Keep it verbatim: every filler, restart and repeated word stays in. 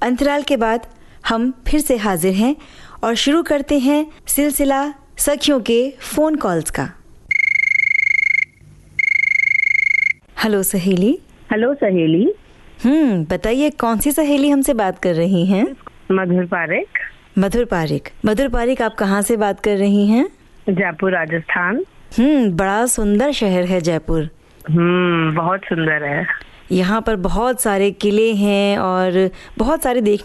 अंतराल के बाद हम फिर से हाजिर हैं और शुरू करते हैं सिलसिला सखियों के फ़ोन कॉल्स का। हेलो सहेली। हेलो सहेली। हम्म बताइए, कौन सी सहेली हमसे बात कर रही हैं? मधुर पारेख। मधुर पारेख। मधुर पारेख, आप कहाँ से बात कर रही हैं? जयपुर, राजस्थान। हम्म बड़ा सुंदर शहर है जयपुर। हम्म बहुत सुंदर है। यहाँ पर बहुत सारे किले हैं और बहुत सारे देखने